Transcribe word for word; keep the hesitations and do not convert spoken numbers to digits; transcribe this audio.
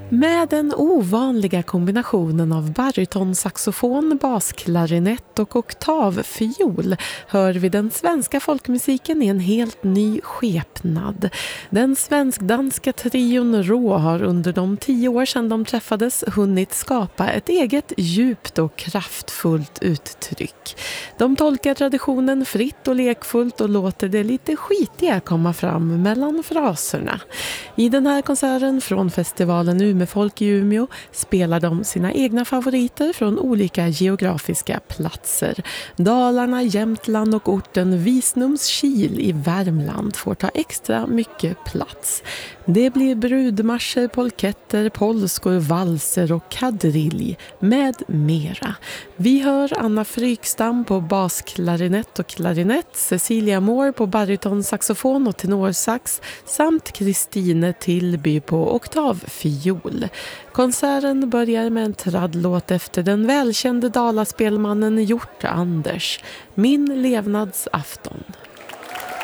Med den ovanliga kombinationen av barytonsaxofon, basklarinett och oktavfiol hör vi den svenska folkmusiken i en helt ny skepnad. Den svensk-danska trion Rå har under de tio år sedan de träffades hunnit skapa ett eget djupt och kraftfullt uttryck. De tolkar traditionen fritt och lekfullt och låter det lite skitiga komma fram mellan fraserna. I den här konserten från festivalen Umefolk i Umeå spelar de sina egna favoriter från olika geografiska platser. Dalarna, Jämtland och orten Visnumskil i Värmland får ta extra mycket plats. Det blir brudmarscher, polketter, polskor, valser och kadrilj med mera. Vi hör Anna Frykstam på basklarinett och klarinett, Cecilia Moore på barytonsaxofon och tenorsax samt Kristine Tillby på oktavfiol. Konserten börjar med en traddlåt efter den välkände dalaspelmannen Hjort Anders, Min levnadsafton.